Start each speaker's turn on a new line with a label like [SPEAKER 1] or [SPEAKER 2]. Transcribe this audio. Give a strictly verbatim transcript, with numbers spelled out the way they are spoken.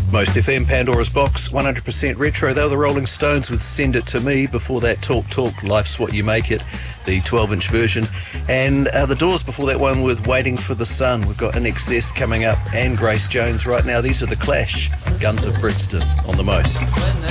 [SPEAKER 1] Most F M, Pandora's Box, one hundred percent retro. They were the Rolling Stones with Send It To Me. Before that, Talk Talk, Life's What You Make It, the twelve inch version. And uh, The Doors before that one with Waiting for the Sun. We've got In Excess coming up and Grace Jones right now. These are The Clash, Guns of Brixton on the Most.